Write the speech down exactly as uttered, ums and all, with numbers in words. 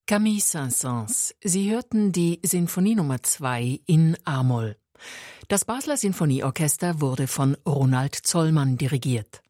Camille Saint-Saëns. Sie hörten die Sinfonie Nummer zwei in A-Moll. Das Basler Sinfonieorchester wurde von Ronald Zollmann dirigiert.